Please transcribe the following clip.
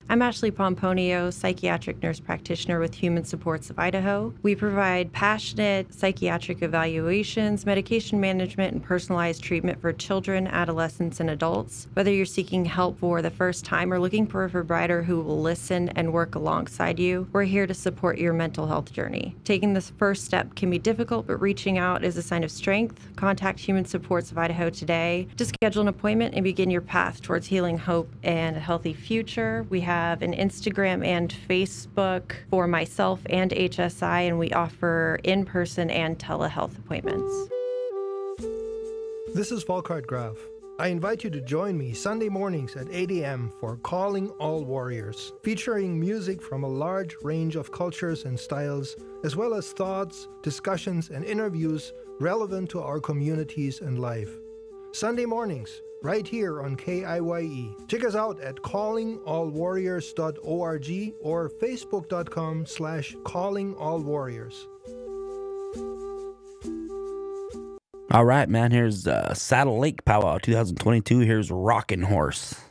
I'm Ashley Pomponio, psychiatric nurse practitioner with Human Supports of Idaho. We provide passionate psychiatric evaluations, medication management, and personalized treatment for children, adolescents, and adults. Whether you're seeking help for the first time or looking for a provider who will listen and work alongside you, we're here to support your mental health journey. Taking this first step can be difficult, but reaching out is a sign of strength. Contact Human Supports of Idaho today to schedule an appointment and begin your path towards healing, hope, and a healthy future. We have an Instagram and Facebook for myself and HSI, and we offer in-person and telehealth appointments. This is Volkart Graf. I invite you to join me Sunday mornings at 8 a.m. for Calling All Warriors, featuring music from a large range of cultures and styles, as well as thoughts, discussions, and interviews relevant to our communities and life. Sunday mornings, right here on KIYE. Check us out at callingallwarriors.org or facebook.com/callingallwarriors. All right, man. Here's Saddle Lake Powwow 2022. Here's Rockin' Horse.